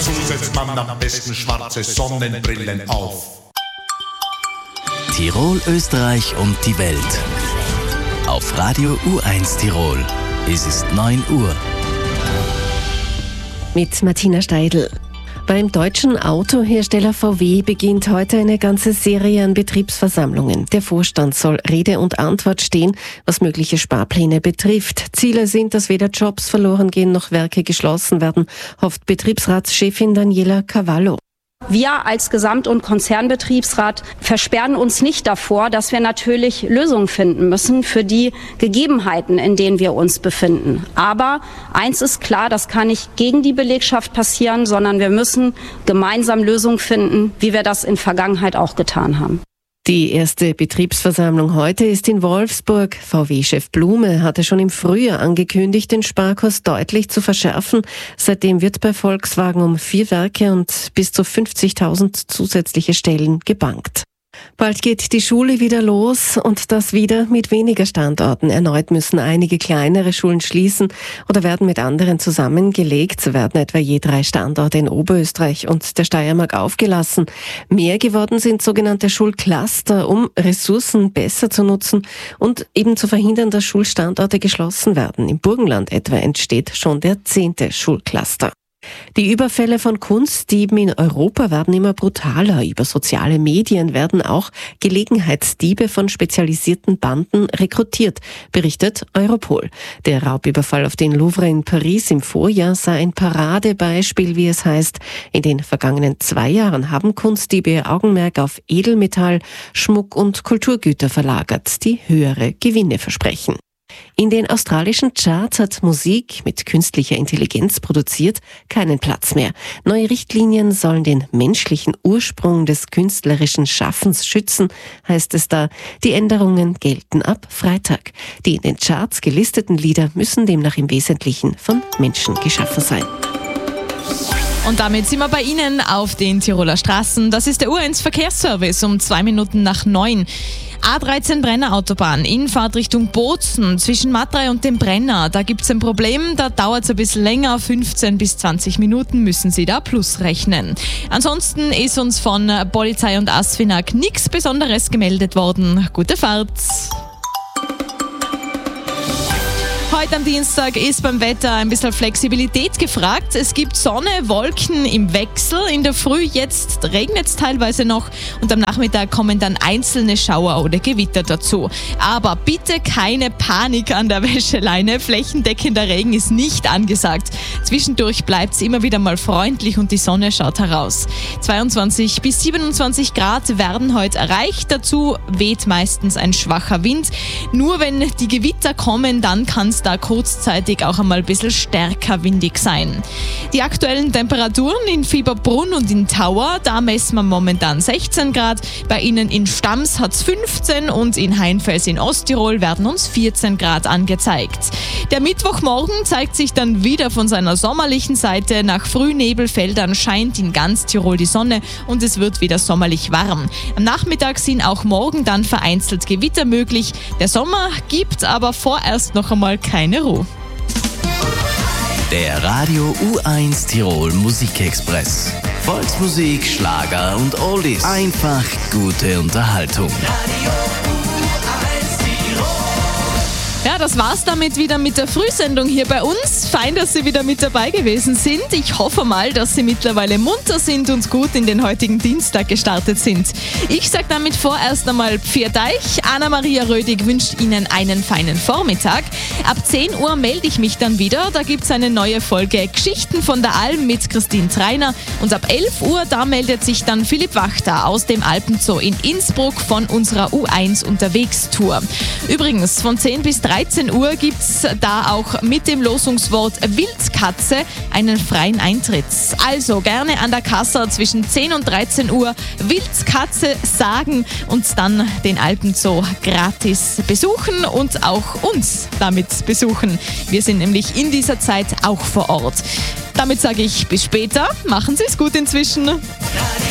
Dazu setzt man am besten schwarze Sonnenbrillen auf. Tirol, Österreich und die Welt. Auf Radio U1 Tirol. Es ist 9 Uhr. Mit Martina Steidl. Beim deutschen Autohersteller VW beginnt heute eine ganze Serie an Betriebsversammlungen. Der Vorstand soll Rede und Antwort stehen, was mögliche Sparpläne betrifft. Ziele sind, dass weder Jobs verloren gehen noch Werke geschlossen werden, hofft Betriebsratschefin Daniela Cavallo. Wir als Gesamt- und Konzernbetriebsrat versperren uns nicht davor, dass wir natürlich Lösungen finden müssen für die Gegebenheiten, in denen wir uns befinden. Aber eins ist klar, das kann nicht gegen die Belegschaft passieren, sondern wir müssen gemeinsam Lösungen finden, wie wir das in Vergangenheit auch getan haben. Die erste Betriebsversammlung heute ist in Wolfsburg. VW-Chef Blume hatte schon im Frühjahr angekündigt, den Sparkurs deutlich zu verschärfen. Seitdem wird bei Volkswagen um 4 Werke und bis zu 50.000 zusätzliche Stellen gebankt. Bald geht die Schule wieder los und das wieder mit weniger Standorten. Erneut müssen einige kleinere Schulen schließen oder werden mit anderen zusammengelegt. So werden etwa je 3 Standorte in Oberösterreich und der Steiermark aufgelassen. Mehr geworden sind sogenannte Schulcluster, um Ressourcen besser zu nutzen und eben zu verhindern, dass Schulstandorte geschlossen werden. Im Burgenland etwa entsteht schon der 10. Schulcluster. Die Überfälle von Kunstdieben in Europa werden immer brutaler. Über soziale Medien werden auch Gelegenheitsdiebe von spezialisierten Banden rekrutiert, berichtet Europol. Der Raubüberfall auf den Louvre in Paris im Vorjahr sei ein Paradebeispiel, wie es heißt. In den vergangenen 2 Jahren haben Kunstdiebe ihr Augenmerk auf Edelmetall, Schmuck und Kulturgüter verlagert, die höhere Gewinne versprechen. In den australischen Charts hat Musik mit künstlicher Intelligenz produziert keinen Platz mehr. Neue Richtlinien sollen den menschlichen Ursprung des künstlerischen Schaffens schützen, heißt es da. Die Änderungen gelten ab Freitag. Die in den Charts gelisteten Lieder müssen demnach im Wesentlichen von Menschen geschaffen sein. Und damit sind wir bei Ihnen auf den Tiroler Straßen. Das ist der U1 Verkehrsservice um 2 Minuten nach 9. A13 Brenner Autobahn in Fahrtrichtung Bozen zwischen Matrei und dem Brenner. Da gibt's ein Problem, da dauert es ein bisschen länger, 15 bis 20 Minuten müssen Sie da plus rechnen. Ansonsten ist uns von Polizei und ASFINAG nichts Besonderes gemeldet worden. Gute Fahrt! Heute am Dienstag ist beim Wetter ein bisschen Flexibilität gefragt. Es gibt Sonne, Wolken im Wechsel. In der Früh jetzt regnet es teilweise noch und am Nachmittag kommen dann einzelne Schauer oder Gewitter dazu. Aber bitte keine Panik an der Wäscheleine. Flächendeckender Regen ist nicht angesagt. Zwischendurch bleibt es immer wieder mal freundlich und die Sonne schaut heraus. 22 bis 27 Grad werden heute erreicht. Dazu weht meistens ein schwacher Wind. Nur wenn die Gewitter kommen, dann kann es da kurzzeitig auch einmal ein bisschen stärker windig sein. Die aktuellen Temperaturen in Fieberbrunn und in Tauer, da messen wir momentan 16 Grad. Bei Ihnen in Stams hat es 15 und in Heinfels in Osttirol werden uns 14 Grad angezeigt. Der Mittwochmorgen zeigt sich dann wieder von seiner sommerlichen Seite. Nach Frühnebelfeldern scheint in ganz Tirol die Sonne und es wird wieder sommerlich warm. Am Nachmittag sind auch morgen dann vereinzelt Gewitter möglich. Der Sommer gibt aber vorerst noch einmal keine Ruhe. Der Radio U1 Tirol Musikexpress. Volksmusik, Schlager und Oldies. Einfach gute Unterhaltung. Ja, das war's damit wieder mit der Frühsendung hier bei uns. Fein, dass Sie wieder mit dabei gewesen sind. Ich hoffe mal, dass Sie mittlerweile munter sind und gut in den heutigen Dienstag gestartet sind. Ich sage damit vorerst einmal Pfiat euch. Anna-Maria Rödig wünscht Ihnen einen feinen Vormittag. Ab 10 Uhr melde ich mich dann wieder. Da gibt's eine neue Folge Geschichten von der Alm mit Christine Treiner. Und ab 11 Uhr, da meldet sich dann Philipp Wachter aus dem Alpenzoo in Innsbruck von unserer U1 Unterwegs-Tour. Übrigens, von 10 bis 13 Uhr gibt's da auch mit dem Losungswort Wildkatze einen freien Eintritt. Also gerne an der Kasse zwischen 10 und 13 Uhr Wildkatze sagen und dann den Alpenzoo gratis besuchen und auch uns damit besuchen. Wir sind nämlich in dieser Zeit auch vor Ort. Damit sage ich bis später. Machen Sie es gut inzwischen.